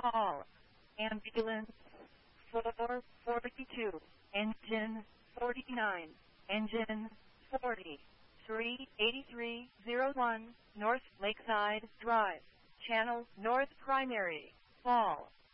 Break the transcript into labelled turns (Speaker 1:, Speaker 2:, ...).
Speaker 1: call. Ambulance 442, engine 49, engine 40, 38301, North Lakeside Drive, Channel North Primary, Fall.